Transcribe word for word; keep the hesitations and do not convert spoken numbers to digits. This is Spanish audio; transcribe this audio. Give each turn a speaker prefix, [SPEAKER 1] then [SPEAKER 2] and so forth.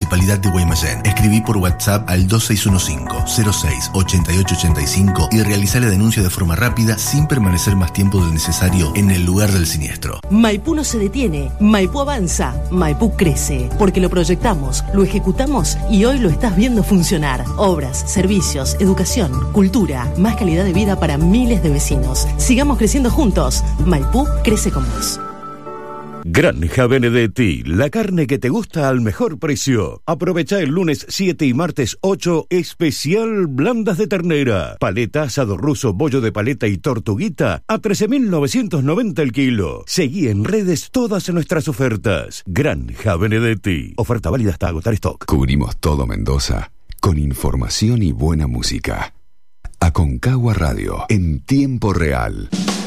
[SPEAKER 1] Municipalidad de Guaymallén. Escribí por WhatsApp al dos seis uno cinco, cero seis, ocho ocho ocho cinco y realizá la denuncia de forma rápida sin permanecer más tiempo del necesario en el lugar del siniestro.
[SPEAKER 2] Maipú no se detiene, Maipú avanza, Maipú crece, porque lo proyectamos, lo ejecutamos y hoy lo estás viendo funcionar. Obras, servicios, educación, cultura, más calidad de vida para miles de vecinos. Sigamos creciendo juntos. Maipú crece con vos.
[SPEAKER 3] Granja Benedetti, la carne que te gusta al mejor precio. Aprovecha el lunes siete y martes ocho, especial blandas de ternera. Paleta, asado ruso, bollo de paleta y tortuguita a trece mil novecientos noventa el kilo. Seguí en redes todas nuestras ofertas. Granja Benedetti. Oferta válida hasta agotar stock.
[SPEAKER 4] Cubrimos todo Mendoza con información y buena música. Aconcagua Radio en tiempo real.